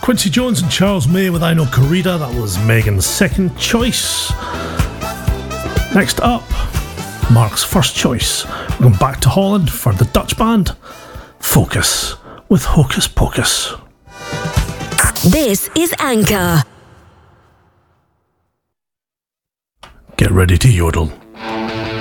Quincy Jones and Charles May with I Know Corrida. That was Megan's second choice. Next up, Mark's first choice. We're going back to Holland for the Dutch band Focus with Hocus Pocus. This is Anchor. Get ready to yodel.